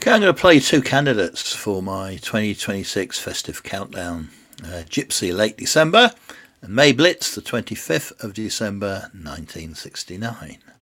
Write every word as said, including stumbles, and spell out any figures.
Okay, I'm going to play two candidates for my twenty twenty-six festive countdown. Uh, Gypsy, late December, and May Blitz, the twenty-fifth of December nineteen sixty-nine.